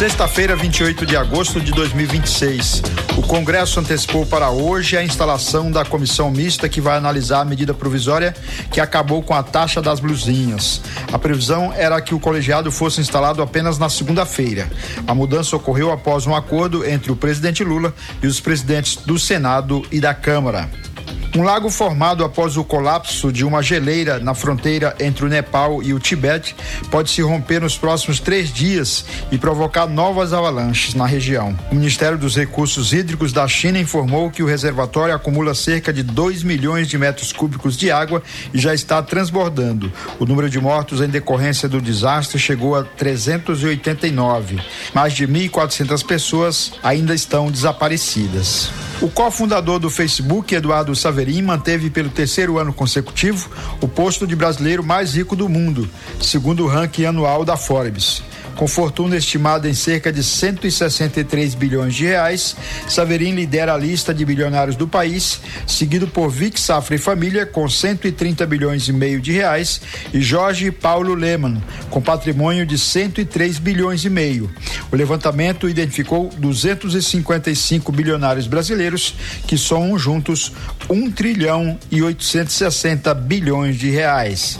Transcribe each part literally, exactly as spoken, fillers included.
Sexta-feira, vinte e oito de agosto de dois mil e vinte e seis. O Congresso antecipou para hoje a instalação da comissão mista que vai analisar a medida provisória que acabou com a taxa das blusinhas. A previsão era que o colegiado fosse instalado apenas na segunda-feira. A mudança ocorreu após um acordo entre o presidente Lula e os presidentes do Senado e da Câmara. Um lago formado após o colapso de uma geleira na fronteira entre o Nepal e o Tibete pode se romper nos próximos três dias e provocar novas avalanches na região. O Ministério dos Recursos Hídricos da China informou que o reservatório acumula cerca de dois milhões de metros cúbicos de água e já está transbordando. O número de mortos em decorrência do desastre chegou a trezentos e oitenta e nove. Mais de mil e quatrocentas pessoas ainda estão desaparecidas. O cofundador do Facebook, Eduardo Saverin, manteve pelo terceiro ano consecutivo o posto de brasileiro mais rico do mundo, segundo o ranking anual da Forbes. Com fortuna estimada em cerca de cento e sessenta e três bilhões de reais, Saverin lidera a lista de bilionários do país, seguido por Vic Safra e Família, com cento e trinta bilhões e meio de reais, e Jorge Paulo Lemann, com patrimônio de cento e três bilhões e meio. O levantamento identificou duzentos e cinquenta e cinco bilionários brasileiros, que somam juntos um trilhão e oitocentos e sessenta bilhões de reais.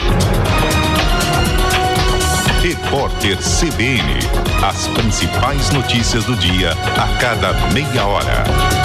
Repórter C B N. As principais notícias do dia a cada meia hora.